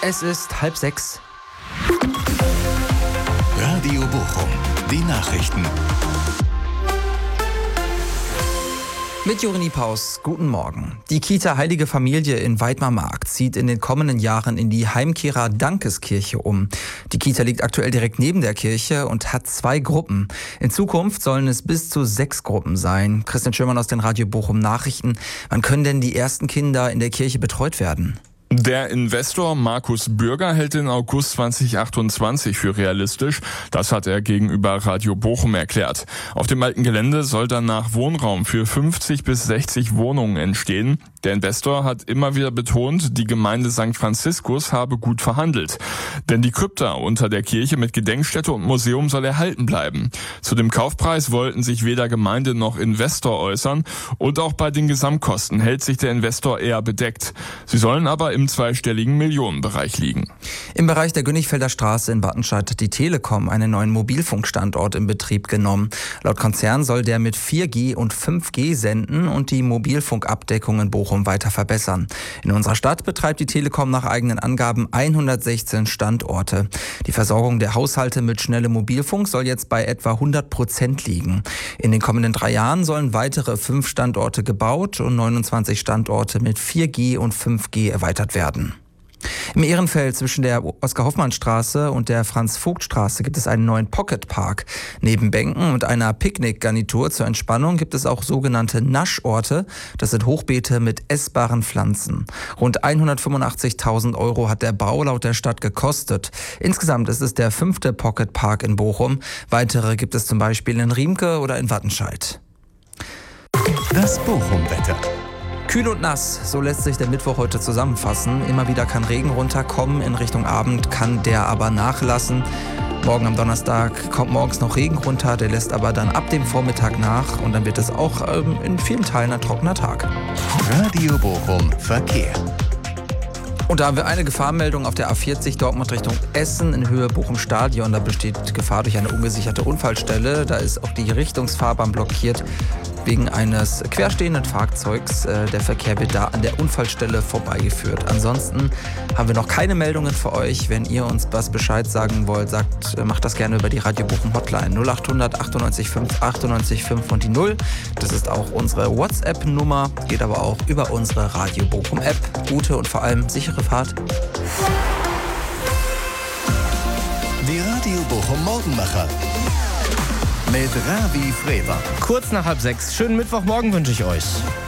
Es ist 5:30. Radio Bochum, die Nachrichten. Mit Jorini Paus, guten Morgen. Die Kita Heilige Familie in Weidmar-Markt zieht in den kommenden Jahren in die Heimkehrer Dankeskirche um. Die Kita liegt aktuell direkt neben der Kirche und hat 2 Gruppen. In Zukunft sollen es bis zu 6 Gruppen sein. Christian Schirmann aus den Radio Bochum Nachrichten. Wann können denn die ersten Kinder in der Kirche betreut werden? Der Investor Markus Bürger hält den August 2028 für realistisch. Das hat er gegenüber Radio Bochum erklärt. Auf dem alten Gelände soll danach Wohnraum für 50 bis 60 Wohnungen entstehen. Der Investor hat immer wieder betont, die Gemeinde St. Franziskus habe gut verhandelt. Denn die Krypta unter der Kirche mit Gedenkstätte und Museum soll erhalten bleiben. Zu dem Kaufpreis wollten sich weder Gemeinde noch Investor äußern. Und auch bei den Gesamtkosten hält sich der Investor eher bedeckt. Sie sollen aber im zweistelligen Millionenbereich liegen. Im Bereich der Günnigfelder Straße in Wattenscheid hat die Telekom einen neuen Mobilfunkstandort in Betrieb genommen. Laut Konzern soll der mit 4G und 5G senden und die Mobilfunkabdeckung in Bochum weiter verbessern. In unserer Stadt betreibt die Telekom nach eigenen Angaben 116 Standorte. Die Versorgung der Haushalte mit schnellem Mobilfunk soll jetzt bei etwa 100% liegen. In den kommenden 3 Jahren sollen weitere 5 Standorte gebaut und 29 Standorte mit 4G und 5G erweitert werden. Im Ehrenfeld zwischen der Oskar-Hoffmann-Straße und der Franz-Vogt-Straße gibt es einen neuen Pocket-Park. Neben Bänken und einer Picknickgarnitur zur Entspannung gibt es auch sogenannte Naschorte. Das sind Hochbeete mit essbaren Pflanzen. Rund 185.000 € hat der Bau laut der Stadt gekostet. Insgesamt ist es der 5. Pocket-Park in Bochum. Weitere gibt es zum Beispiel in Riemke oder in Wattenscheid. Das Bochum-Wetter. Kühl und nass, so lässt sich der Mittwoch heute zusammenfassen. Immer wieder kann Regen runterkommen, in Richtung Abend kann der aber nachlassen. Morgen am Donnerstag kommt morgens noch Regen runter, der lässt aber dann ab dem Vormittag nach und dann wird es auch in vielen Teilen ein trockener Tag. Radio Bochum Verkehr. Und da haben wir eine Gefahrmeldung auf der A40 Dortmund Richtung Essen in Höhe Bochum-Stadion. Da besteht Gefahr durch eine ungesicherte Unfallstelle. Da ist auch die Richtungsfahrbahn blockiert wegen eines querstehenden Fahrzeugs. Der Verkehr wird da an der Unfallstelle vorbeigeführt. Ansonsten haben wir noch keine Meldungen für euch. Wenn ihr uns was Bescheid sagen wollt, macht das gerne über die Radio Bochum Hotline 0800 98 5 98 5 und die 0. Das ist auch unsere WhatsApp-Nummer, geht aber auch über unsere Radio Bochum App. Gute und vor allem sichere Fahrt. Die Radio Bochum Morgenmacher. Mit Ravi Freber. Kurz nach 5:30. Schönen Mittwochmorgen wünsche ich euch.